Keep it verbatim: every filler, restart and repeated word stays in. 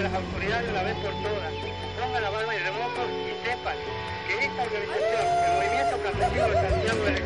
las autoridades de una vez por todas pongan la barba en remojo y sepan que esta organización, el Movimiento Campesino de Santiago del